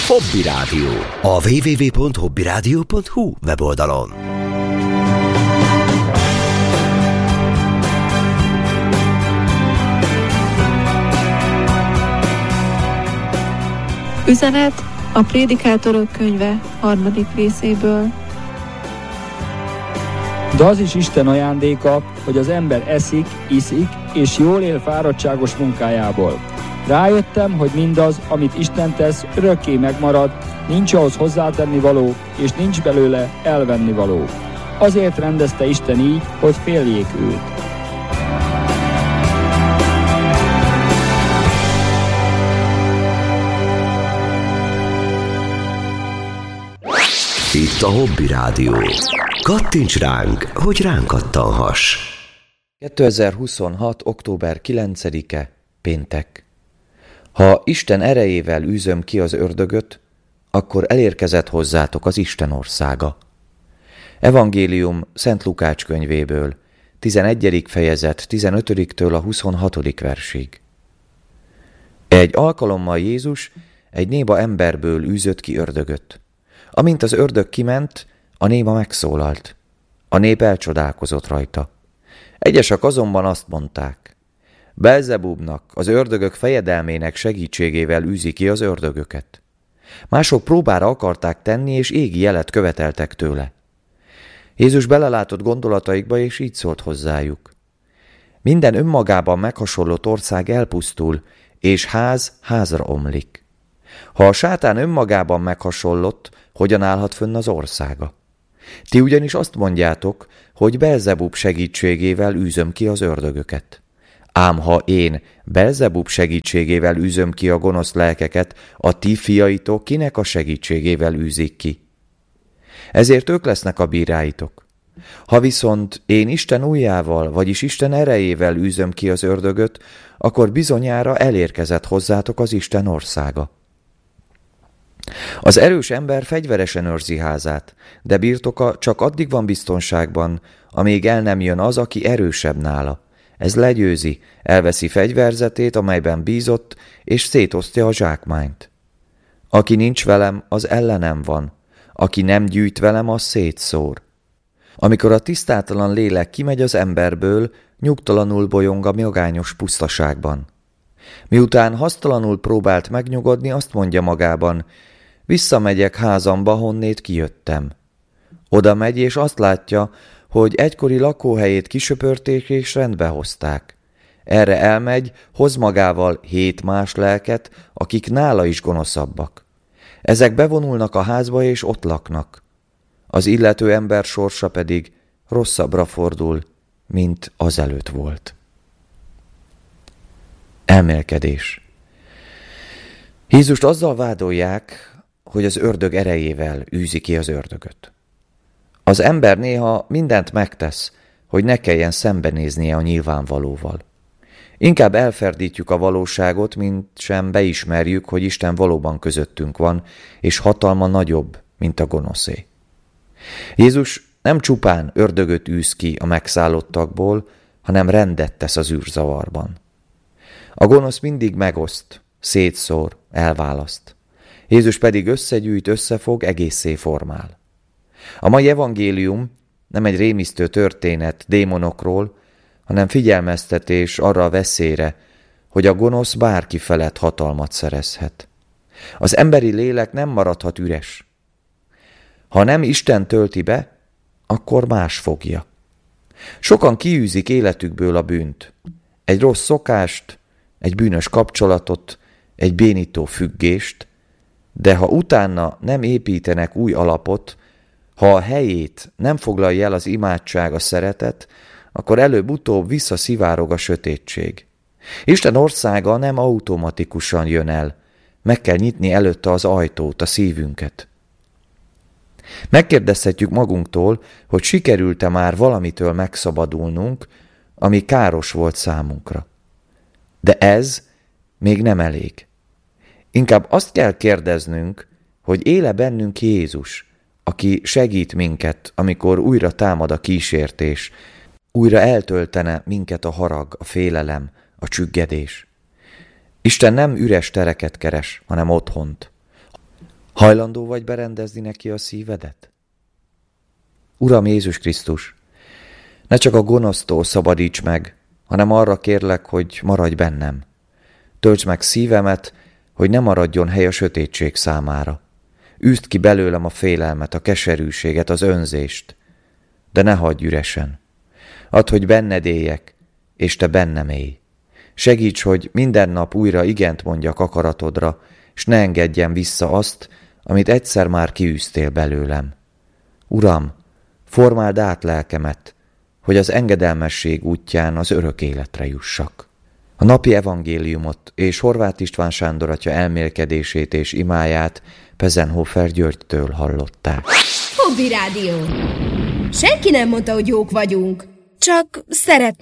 Hobby Rádió. A www.hobbyradio.hu weboldalon. Üzenet a Prédikátorok könyve 3. részéből. De az is Isten ajándéka, hogy az ember eszik, iszik, és jól él fáradtságos munkájából. Rájöttem, hogy mindaz, amit Isten tesz, örökké megmarad, nincs ahhoz hozzátenni való, és nincs belőle elvenni való. Azért rendezte Isten így, hogy féljék őt. Itt a Hobby Rádió. Kattints ránk, hogy ránk kattanhass. 2026. október 9-e, péntek. Ha Isten erejével űzöm ki az ördögöt, akkor elérkezett hozzátok az Isten országa. Evangélium Szent Lukács könyvéből, 11. fejezet 15-től a 26. versig. Egy alkalommal Jézus egy néma emberből űzött ki ördögöt. Amint az ördög kiment, a néma megszólalt. A nép elcsodálkozott rajta. Egyesek azonban azt mondták: Belzebubnak, az ördögök fejedelmének segítségével űzi ki az ördögöket. Mások próbára akarták tenni, és égi jelet követeltek tőle. Jézus belelátott gondolataikba, és így szólt hozzájuk: Minden önmagában meghasonlott ország elpusztul, és ház házra omlik. Ha a sátán önmagában meghasonlott, hogyan állhat fönn az országa? Ti ugyanis azt mondjátok, hogy Belzebub segítségével űzöm ki az ördögöket. Ám ha én Belzebub segítségével űzöm ki a gonosz lelkeket, a ti fiaitok kinek a segítségével űzik ki? Ezért ők lesznek a bíráitok. Ha viszont én Isten ujjával, vagyis Isten erejével űzöm ki az ördögöt, akkor bizonyára elérkezett hozzátok az Isten országa. Az erős ember fegyveresen őrzi házát, de birtoka csak addig van biztonságban, amíg el nem jön az, aki erősebb nála. Ez legyőzi, elveszi fegyverzetét, amelyben bízott, és szétosztja a zsákmányt. Aki nincs velem, az ellenem van, aki nem gyűjt velem, az szétszór. Amikor a tisztátalan lélek kimegy az emberből, nyugtalanul bolyong a magányos pusztaságban. Miután hasztalanul próbált megnyugodni, azt mondja magában: Visszamegyek házamba, honnét kijöttem. Oda megy, és azt látja, hogy egykori lakóhelyét kisöpörték és rendbe hozták. Erre elmegy, hoz magával 7 más lelket, akik nála is gonoszabbak. Ezek bevonulnak a házba, és ott laknak. Az illető ember sorsa pedig rosszabbra fordul, mint azelőtt volt. Elmélkedés. Jézust azzal vádolják, hogy az ördög erejével űzi ki az ördögöt. Az ember néha mindent megtesz, hogy ne kelljen szembenéznie a nyilvánvalóval. Inkább elferdítjük a valóságot, mint sem beismerjük, hogy Isten valóban közöttünk van, és hatalma nagyobb, mint a gonoszé. Jézus nem csupán ördögöt űz ki a megszállottakból, hanem rendet tesz az űrzavarban. A gonosz mindig megoszt, szétszór, elválaszt. Jézus pedig összegyűjt, összefog, egészé formál. A mai evangélium nem egy rémisztő történet démonokról, hanem figyelmeztetés arra a veszélyre, hogy a gonosz bárki felett hatalmat szerezhet. Az emberi lélek nem maradhat üres. Ha nem Isten tölti be, akkor más fogja. Sokan kiűzik életükből a bűnt. Egy rossz szokást, egy bűnös kapcsolatot, egy bénító függést, de ha utána nem építenek új alapot, ha a helyét nem foglalja el az imádság, a szeretet, akkor előbb-utóbb visszaszivárog a sötétség. Isten országa nem automatikusan jön el, meg kell nyitni előtte az ajtót, a szívünket. Megkérdezhetjük magunktól, hogy sikerült-e már valamitől megszabadulnunk, ami káros volt számunkra. De ez még nem elég. Inkább azt kell kérdeznünk, hogy éle bennünk Jézus, aki segít minket, amikor újra támad a kísértés, újra eltöltene minket a harag, a félelem, a csüggedés. Isten nem üres tereket keres, hanem otthont. Hajlandó vagy berendezni neki a szívedet? Uram Jézus Krisztus, ne csak a gonosztól szabadíts meg, hanem arra kérlek, hogy maradj bennem. Töltsd meg szívemet, hogy ne maradjon hely a sötétség számára. Üzd ki belőlem a félelmet, a keserűséget, az önzést, de ne hagyj üresen. Add, hogy benned éljek, és te bennem élj. Segíts, hogy minden nap újra igent mondjak akaratodra, és ne engedjem vissza azt, amit egyszer már kiűztél belőlem. Uram, formáld át lelkemet, hogy az engedelmesség útján az örök életre jussak. A napi evangéliumot és Horváth István Sándor atya elmélkedését és imáját Pezenhofer Györgytől hallották. Hobby Rádió. Senki nem mondta, hogy jók vagyunk. Csak szeretnénk